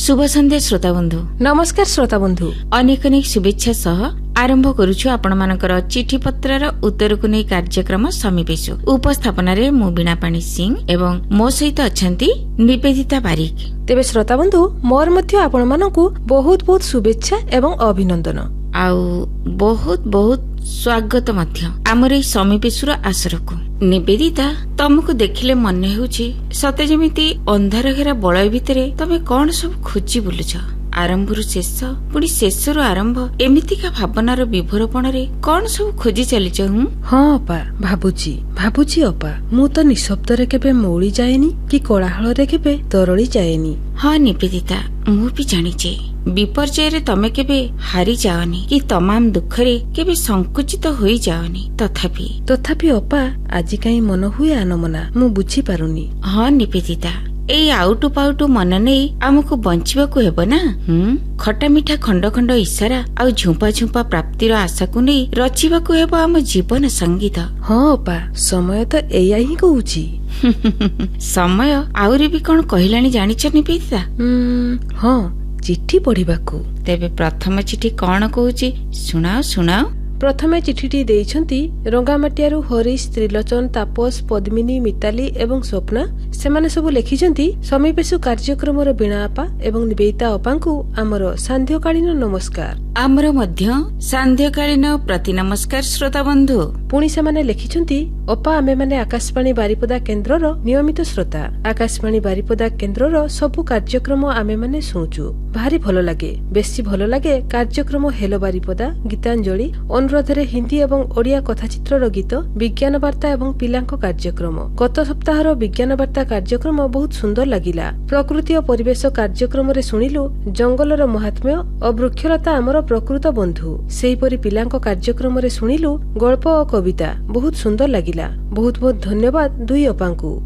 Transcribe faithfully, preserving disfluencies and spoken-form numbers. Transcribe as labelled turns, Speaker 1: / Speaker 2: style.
Speaker 1: शुभ संध्या श्रोता बंधु।
Speaker 2: नमस्कार श्रोता बंधु।
Speaker 1: अनेक अनेक शुभेच्छा सह आरंभ करुछु आपण मानकर चिठी पत्रर उत्तर को नै कार्यक्रम समीपेश। उपस्थापन रे मु बीणापाणी सिंह एवं मो सहित अछंती निवेदिता बारिक।
Speaker 2: तेबे श्रोता बंधु मोर मध्ये आपण मानकु बहुत बहुत शुभेच्छा एवं अभिनंदन
Speaker 1: आउ बहुत बहुत स्वागत मध्य आमर एई समीपेशुर आसरकु। निवेदिता तुमको देखिले मन हेउछि सते जेमिति अंधार घेरा बलय भितरे तमे कौन सब खोजी बुलुछ। आरंभरु शेष पुणी शेषरु आरंभ एमितिका भावनार विभोरपण रे कौन सब खोजी चलीच। हूँ
Speaker 2: हाँ अपा भाबुची भाबुची अपा मु तो निशब्द रे केबे मौली जाएनी कि कोलाहल रे केबे तरली जाएनी।
Speaker 1: हाँ निवेदिता मु भी जानिचे विपर्जय रे तमे केबे हारी जाओनी कि तमाम दुख रे केबे संकुचित होई जाओनी। तथापि
Speaker 2: तथापि अपा आजि काई मन हुए आनमना मु बुझी पारुनी।
Speaker 1: हाँ निवेदिता एई आउटु पाउटु मन नहीं आमको बंचिबाकू हेबो ना। हम्म खटा मिठा खंड खंड इशारा आउ झुंपा झुंपा प्राप्तिर आशा को नहीं रचिबाकू हेबो आम जीवन संगीत।
Speaker 2: हाँ अपा समय तो एया ही कहूची।
Speaker 1: समय आउरी भी कौन कहलानी जानिछ निवेदिता?
Speaker 2: हाँ चिट्ठी पढ़िबाकू।
Speaker 1: तेबे प्रथम चिट्ठी कौन कहूची सुनाओ सुनाओ।
Speaker 2: प्रथमे चिठीटी देइछंती रंगामाटियारू हरीश त्रिलोचन तापस पद्मिनी मिताली एवं स्वप्ना सेमाने सब लिखिछंती समीपेशु कार्यक्रमर बीणा अपा एवं निवेदिता अपांकु आमर सांध्यकालीन नमस्कार।
Speaker 1: आमर मध्य सांध्यकालीन प्रति नमस्कार श्रोता बंधु।
Speaker 2: पुणी सेमाने लिखिछंती अपा आमे माने आकाशवाणी बारिपदा केन्द्रर नियमित श्रोता। आकाशवाणी बारिपदा केन्द्रर सबु कार्यक्रम आमे माने सुनुचु भारी भलो लागे। बेसी भलो लागे कार्यक्रम हेलो बारिपदा गीतांजलि अनुरोधरे हिंदी एवं ओडिया कथाचित्रर गीत विज्ञान वार्ता एवं पिलांक कार्यक्रम। गत सप्ताहर विज्ञान वार्ता कार्यक्रम बहुत सुंदर लागिला। प्रकृति और परिवेश कार्यक्रम रे सुनिलु जंगलर महात्म्य और वृक्षलता आमर प्रकृत बंधु। सेहीपरि पिलांक कार्यक्रम रे सुनिलु गल्प और कविता बहुत सुंदर लागिला। बहुत बहुत धन्यवाद दुई अपांकु।